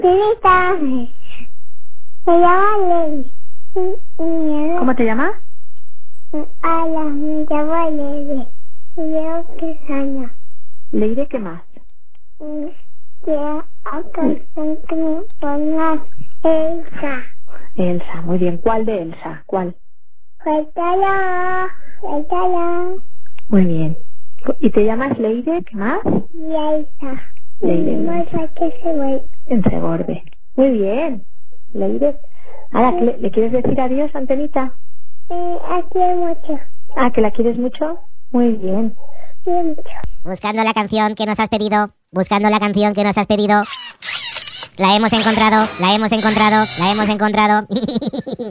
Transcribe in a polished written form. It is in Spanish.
Antenita. Se llama Ley. ¿Cómo te llamas? Hola, me llamo Ley. Llevo 3 años. Leire, ¿qué más? Quiero a canción que me pongas Elsa. Elsa, muy bien. ¿Cuál de Elsa? ¿Cuál? Suéltala, suéltala. Muy bien. ¿Y te llamas Leire? ¿Qué más? Y Elsa. Leire. No sé qué se vuelve. En Segorbe. Muy bien. Leire. Ahora, ¿le quieres decir adiós, Antenita? Aquí hay mucho. Ah, ¿que la quieres mucho? Muy bien. Quiero mucho. Buscando la canción que nos has pedido. Buscando la canción que nos has pedido. La hemos encontrado, la hemos encontrado, la hemos encontrado.